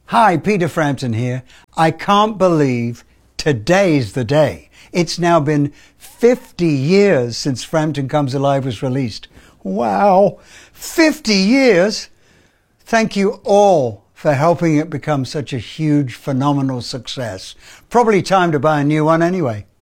Hi, Peter Frampton here. I can't believe today's the day. It's now been 50 years since Frampton Comes Alive was released. Wow, 50 years! Thank you all for helping it become such a huge, phenomenal success. Probably time to buy a new one anyway.